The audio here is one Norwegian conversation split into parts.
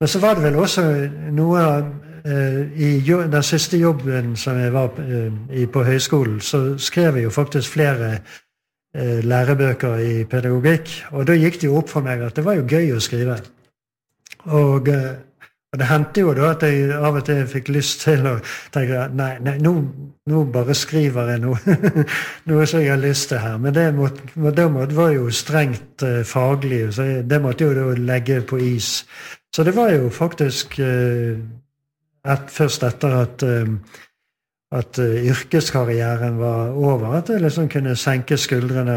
Men så var det vel også noe i den siste jobben som jeg var på høyskolen, så skrev jeg jo faktisk flere lærebøker i pedagogikk, og da gikk det jo opp for meg at det var jo gøy å skrive. Og det hendte jo da at jeg av og til fikk lyst til å tenke nei, nå bare skriver jeg noe som jeg har lyst til her. Men det var jo strengt faglig, så det måtte jo da legge på is. Så det var jo faktisk først etter at yrkeskarrieren var over, at jeg liksom kunne senke skuldrene,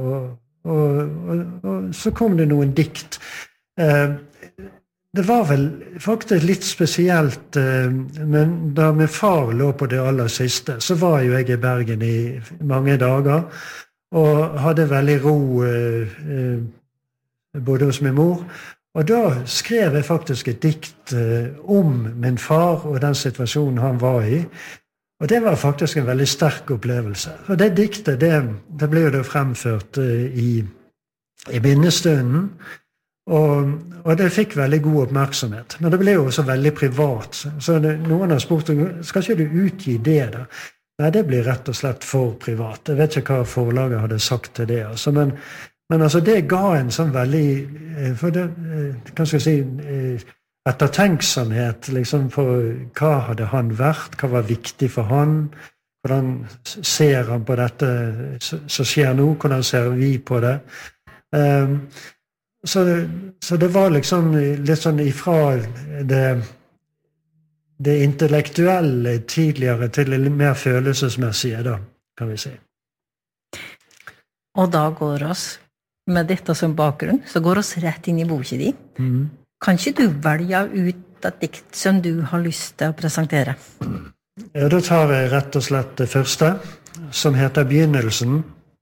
og så kom det noen dikt. Det var vel faktisk litt spesielt, men da min far lå på det aller siste, så var jo jeg i Bergen i mange dager, og hadde veldig ro både hos min mor, og da skrev jeg faktisk et dikt om min far og den situasjonen han var i, og det var faktisk en veldig sterk opplevelse. Og det diktet, det ble jo da fremført i minnestunden, og det fikk veldig god oppmerksomhet. Men det ble jo også veldig privat. Så noen har spurt, skal ikke du utgi det da? Nei, det blir rett og slett for privat. Jeg vet ikke hva forlaget hadde sagt til det. Altså. Men altså, det ga en sånn veldig, for det, kan jeg si, ettertenksomhet liksom, på hva hadde han vært, hva var viktig for han, hvordan ser han på dette som skjer nå, hvordan ser vi på det. Så det var liksom litt sånn ifra det intellektuelle tidligere til det mer følelsesmessige, da, kan vi si. Og da går oss, med dette som bakgrunn, så går oss rett inn i boka di. Kan ikke du velge ut et dikt som du har lyst til å presentere? Ja, da tar jeg rett og slett det første, som heter Begynnelsen.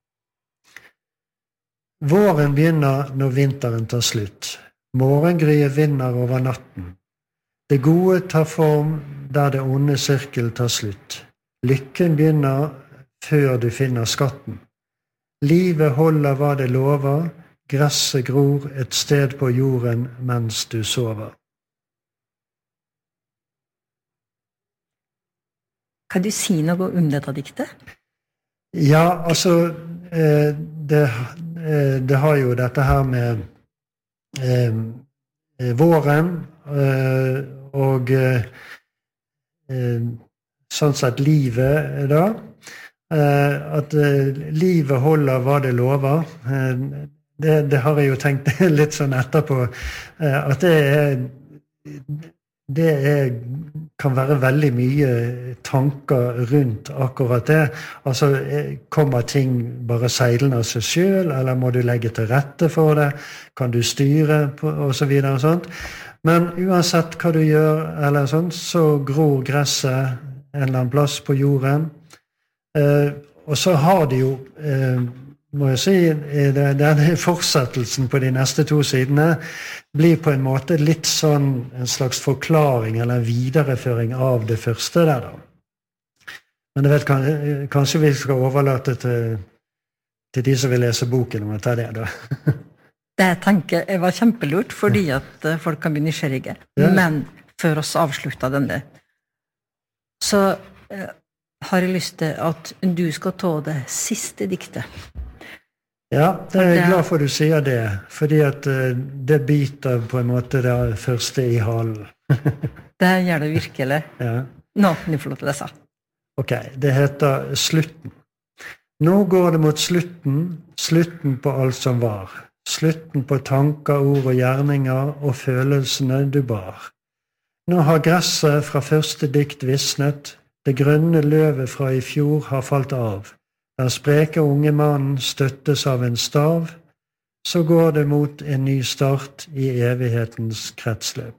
Våren begynner når vinteren tar slutt. Morgengryet vinner over natten. Det gode tar form der det onde sirkel tar slutt. Lykken begynner før du finner skatten. Livet holder hva det lover, gresset gror et sted på jorden mens du sover. Kan du si noe om dette diktet? Ja, altså, det har jo dette her med våren, og sånn sett livet da, at livet holder hva det lover. Det har jeg jo tenkt litt sånn etterpå, at det kan være veldig mye tanker rundt akkurat det. Altså, kommer ting bare seilende av seg selv, eller må du legge til rette for det? Kan du styre, og så videre og sånt? Men uansett hva du gjør, eller sånt, så gror gresset en eller annen plass på jorden. Og så har det jo, må jeg si, denne fortsettelsen på de neste 2 sidene blir på en måte litt sånn en slags forklaring eller en videreføring av det første der da. Men jeg vet, kanskje vi skal overlate til de som vil lese boken om å ta det da. Det tenker jeg var kjempelurt, fordi at folk kan bli nysgjerrige. Ja. Men før oss avslutta denne, så har jeg lyst til at du skal ta det siste diktet. Ja, jeg er glad for at du sier det, fordi at det biter på en måte det første i halen. Det gjør det virkelig. Ja. Nå, kan du få lov til å lese. Ok, det heter Slutten. Nå går det mot slutten, slutten på alt som var. Slutten på tanker, ord og gjerninger og følelsene du bar. Nå har gresset fra første dikt visnet, det grønne løvet fra i fjor har falt av. Den spreke unge mannen støttes av en stav, så går det mot en ny start i evighetens kretsløp.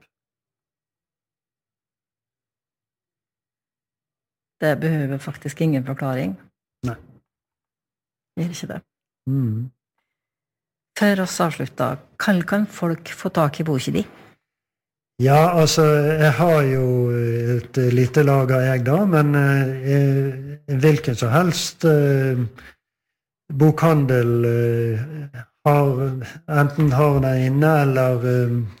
Det behøver faktisk ingen forklaring. Nei. Det er ikke det. Før oss avslutta, kan folk få tak i boka di? Ja, altså, jeg har jo et lite lager jeg da, men hvilken som helst bokhandel enten har den inne, eller